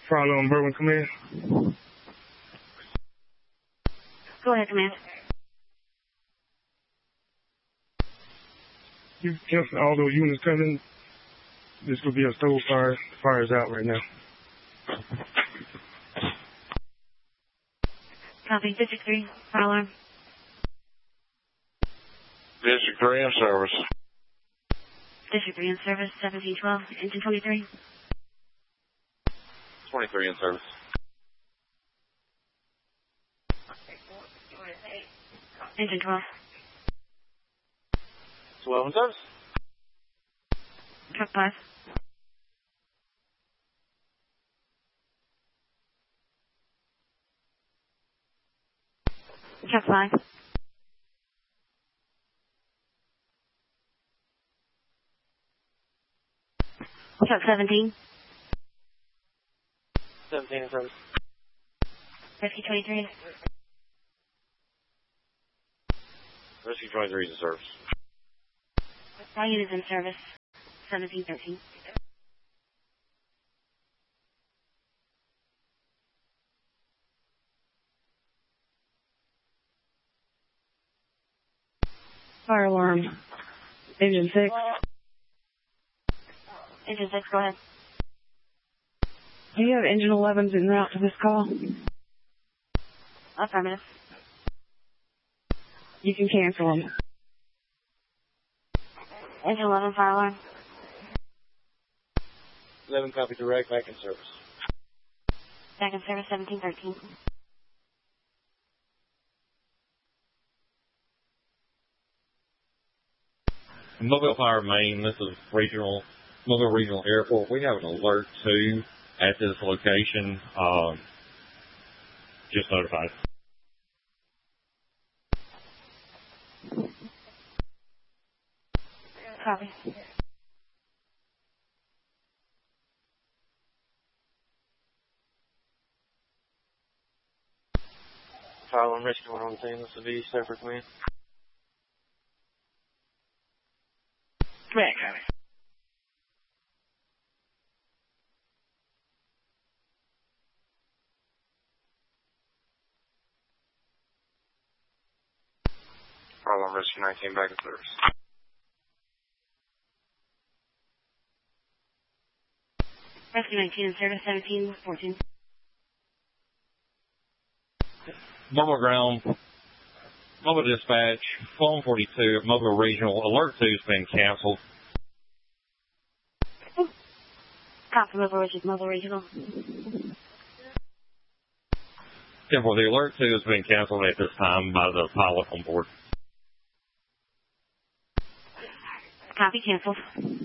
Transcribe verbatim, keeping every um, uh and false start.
Follow on Berwyn, come in. Go ahead, command. You cancel all those units coming. This will be a stove fire. The fire's out right now. Copy. District three, fire alarm. District three in service. District three in service, seventeen twelve, engine twenty-three. twenty-three in service. Engine twelve. twelve in service. Truck five. Truck five. Truck seventeen. seventeen in service. Rescue twenty-three. Rescue twenty-three is in service. All units in service, seventeen thirteen. Fire alarm. Engine six. Engine six, go ahead. Do you have engine elevens en route to this call? Affirmative. You can cancel them. Engine eleven, fire alarm. eleven copy direct, back in service. Back in service, seventeen thirteen. Mobile Fire Main, this is regional, Mobile Regional Airport. We have an alert two at this location. Um, just notified. Copy. Fire alarm rescue on the team. This will be separate command. Command, copy. Fire alarm rescue nineteen back in service. Rescue nineteen in service, seventeen fourteen. Mobile Ground, Mobile Dispatch, Phone forty-two, Mobile Regional, Alert two has been canceled. Copy, Mobile Regional. Mobile Regional. Yeah, well, the Alert two has been canceled at this time by the pilot on board. Copy, canceled.